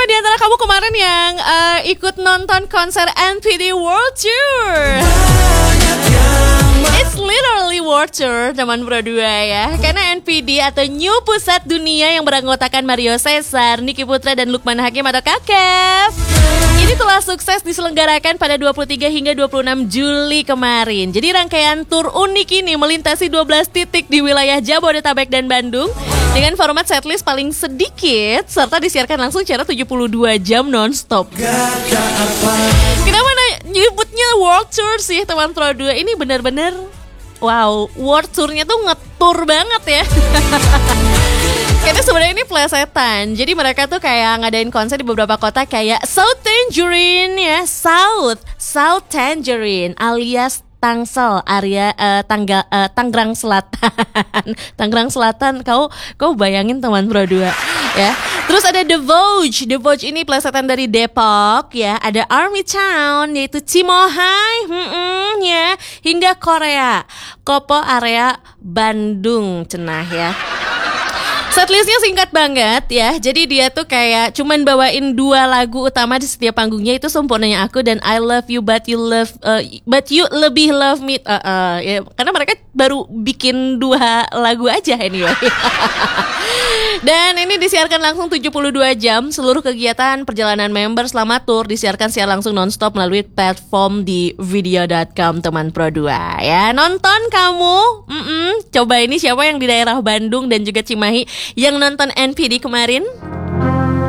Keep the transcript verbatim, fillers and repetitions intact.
di antara kamu kemarin yang uh, ikut nonton konser N P D World Tour? It's literally World Tour, teman Pro dua ya. Karena N P D atau New Pusat Dunia yang beranggotakan Mario Cesar, Niki Putra, dan Lukman Hakim atau Kakef ini telah sukses diselenggarakan pada dua puluh tiga hingga dua puluh enam Juli kemarin. Jadi rangkaian tur unik ini melintasi dua belas titik di wilayah Jabodetabek dan Bandung dengan format setlist paling sedikit serta disiarkan langsung secara tujuh puluh dua jam non-stop. Kenapa nyebutnya World Tour sih teman Pro dua? Ini benar-benar wow, World Tour-nya tuh ngetur banget ya. Karena sebenarnya ini plesetan. Jadi mereka tuh kayak ngadain konser di beberapa kota kayak South Tangerine ya, South South Tangerine alias Tangsel, area uh, tangga, uh, Tangerang Selatan. Tangerang Selatan, kau kau bayangin teman Pro dua ya. Terus ada The Vogue. The Vogue ini plesetan dari Depok ya. Ada Army Town yaitu Cimohai, hmm, ya, hingga Korea, Kopo area Bandung cenah ya. Setlistnya singkat banget ya. Jadi dia tuh kayak cuman bawain dua lagu utama di setiap panggungnya, itu Sempurnanya Aku dan I Love You But You Love uh, But You Lebih Love Me. Uh, uh, ya, karena mereka baru bikin dua lagu aja anyway. Dan ini disiarkan langsung tujuh puluh dua jam. Seluruh kegiatan perjalanan member selama tour disiarkan secara langsung nonstop melalui platform di video dot com teman Pro dua ya. Nonton kamu. Mm-mm. Coba ini siapa yang di daerah Bandung dan juga Cimahi yang nonton N P D kemarin?